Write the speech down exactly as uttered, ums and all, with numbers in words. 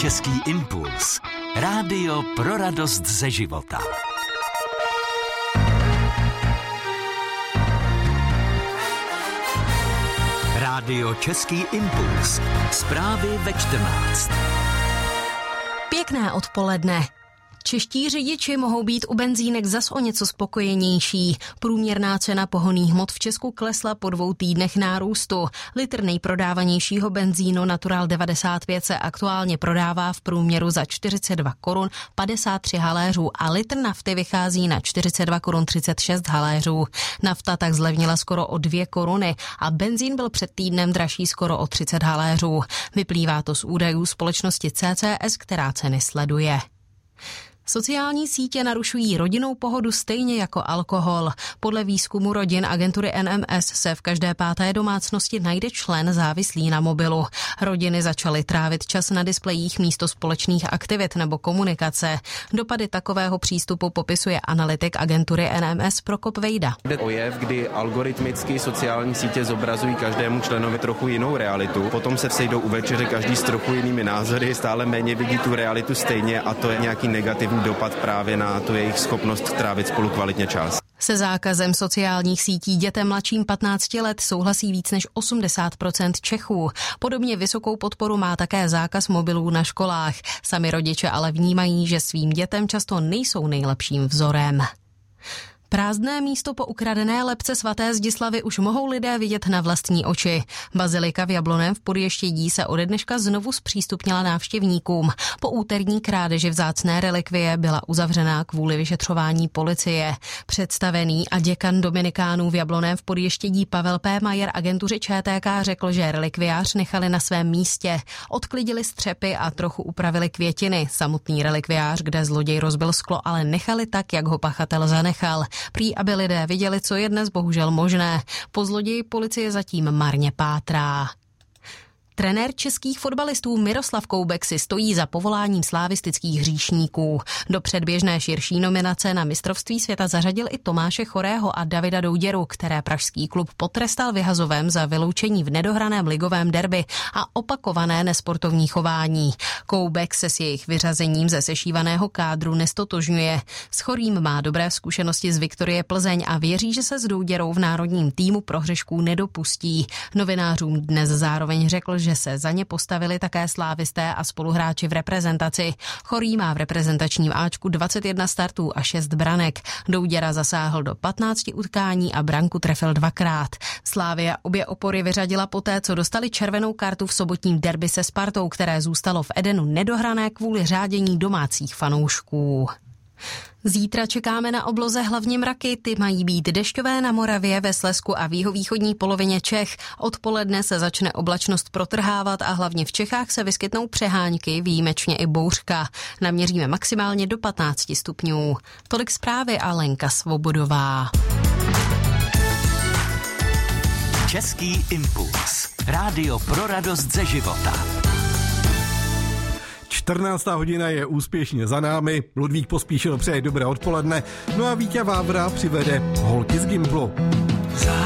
Český impuls. Rádio pro radost ze života. Rádio Český impuls. Zprávy ve čtrnáct. Pěkné odpoledne. Čeští řidiči mohou být u benzínek zas o něco spokojenější. Průměrná cena pohonných hmot v Česku klesla po dvou týdnech nárůstu. Litr nejprodávanějšího benzínu Natural devadesát pět se aktuálně prodává v průměru za čtyřicet dva korun padesát tři haléřů a litr nafty vychází na čtyřicet dva korun třicet šest haléřů. Nafta tak zlevnila skoro o dvě koruny a benzín byl před týdnem dražší skoro o třicet haléřů. Vyplývá to z údajů společnosti C C S, která ceny sleduje. Sociální sítě narušují rodinnou pohodu stejně jako alkohol. Podle výzkumu rodin agentury N M S se v každé páté domácnosti najde člen závislý na mobilu. Rodiny začaly trávit čas na displejích místo společných aktivit nebo komunikace. Dopady takového přístupu popisuje analytik agentury N M S Prokop Vejda. Jde o jev, kdy algoritmicky sociální sítě zobrazují každému členovi trochu jinou realitu. Potom se sejdou u večeře každý s trochu jinými názory, stále méně vidí tu realitu stejně a to je nějaký negativní dopad právě na tu jejich schopnost trávit spolu kvalitně čas. Se zákazem sociálních sítí dětem mladším patnácti let souhlasí víc než osmdesát procent Čechů. Podobně vysokou podporu má také zákaz mobilů na školách. Sami rodiče ale vnímají, že svým dětem často nejsou nejlepším vzorem. Prázdné místo po ukradené lebce svaté Zdislavy už mohou lidé vidět na vlastní oči. Bazilika v Jablonném v Podještědí se ode dneška znovu zpřístupnila návštěvníkům. Po úterní krádeži vzácné relikvie byla uzavřená kvůli vyšetřování policie. Představený a děkan dominikánů v Jablonném v Podještědí Pavel P. Majer agentuře Č T K řekl, že relikviář nechali na svém místě. Odklidili střepy a trochu upravili květiny. Samotný relikviář, kde zloděj rozbil sklo, ale nechali tak, jak ho pachatel zanechal. Prý, aby lidé viděli, co je dnes bohužel možné. Po zloději policie zatím marně pátrá. Trenér českých fotbalistů Miroslav Koubek si stojí za povoláním slavistických hříšníků. Do předběžné širší nominace na mistrovství světa zařadil i Tomáše Chorého a Davida Douděru, které pražský klub potrestal vyhazovem za vyloučení v nedohraném ligovém derby a opakované nesportovní chování. Koubek se s jejich vyřazením ze sešívaného kádru nestotožňuje. S Chorým má dobré zkušenosti z Viktorie Plzeň a věří, že se s Douděrou v národním týmu prohřešků nedopustí. Novinářům dnes zároveň řekl, že se za ně postavili také slávisté a spoluhráči v reprezentaci. Chorý má v reprezentačním áčku dvacet jedna startů a šest branek. Douděra zasáhl do patnácti utkání a branku trefil dvakrát. Slavia obě opory vyřadila poté, co dostali červenou kartu v sobotním derby se Spartou, které zůstalo v Edenu nedohrané kvůli řádění domácích fanoušků. Zítra čekáme na obloze hlavně mraky, ty mají být dešťové na Moravě, ve Slezsku a v jihovýchodní polovině Čech. Odpoledne se začne oblačnost protrhávat a hlavně v Čechách se vyskytnou přehánky, výjimečně i bouřka. Naměříme maximálně do patnácti stupňů. Tolik zprávy a Lenka Svobodová. Český impuls. Rádio pro radost ze života. čtrnáctá hodina je úspěšně za námi, Ludvík Pospíšil přeje dobré odpoledne, no a Víťa Vávra přivede holky z Gimplu.